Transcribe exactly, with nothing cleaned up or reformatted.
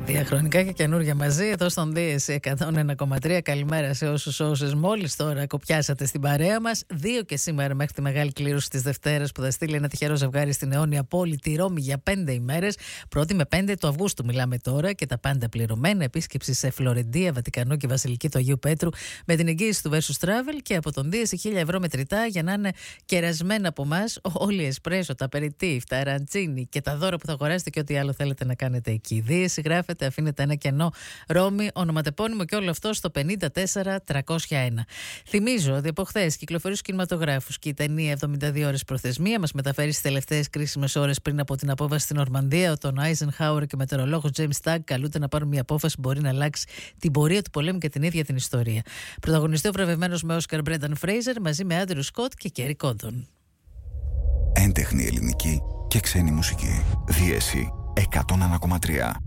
Διαχρονικά και καινούργια μαζί, εδώ στον Δίεση εκατόν ένα κόμμα τρία. Καλημέρα σε όσους όσες μόλις τώρα κοπιάσατε στην παρέα μας. Δύο και σήμερα μέχρι τη μεγάλη κλήρωση της Δευτέρας που θα στείλει ένα τυχερό ζευγάρι στην αιώνια πόλη τη Ρώμη για πέντε ημέρες. Πρώτη με πέντε του Αυγούστου μιλάμε τώρα και τα πάντα πληρωμένα. Επίσκεψη σε Φλωρεντία, Βατικανό και Βασιλική του Αγίου Πέτρου με την εγγύηση του Versus Travel και από τον Δίεση χίλια ευρώ μετρητά για να είναι κερασμένα από εμάς όλοι οι εσπρέσο, τα περιτίφ, τα ραντζίνι και τα δώρα που θα αγοράσετε και ό,τι άλλο θέλετε να κάνετε εκεί. Δίεση γράφετε, αφήνετε ένα κενό Ρώμη, ονοματεπώνυμο και όλο αυτό στο πενήντα τέσσερα τριακόσια ένα. Θυμίζω ότι από χθες κυκλοφορεί στους κινηματογράφους και η ταινία εβδομήντα δύο ώρες προθεσμία μας μεταφέρει στις τελευταίες κρίσιμες ώρες πριν από την απόβαση στην Νορμανδία. Τον Άιζενχάουερ και μετεωρολόγος James Tagg καλούνται να πάρουν μια απόφαση που μπορεί να αλλάξει την πορεία του πολέμου και την ίδια την ιστορία. Πρωταγωνιστεί ο βραβευμένος με Όσκαρ Μπρένταν Φρέιζερ μαζί με Άντριου Σκοτ και Κέρι Κόντον. Έντεχνη ελληνική και ξένη μουσική. Δίεση εκατόν ένα κόμμα τρία.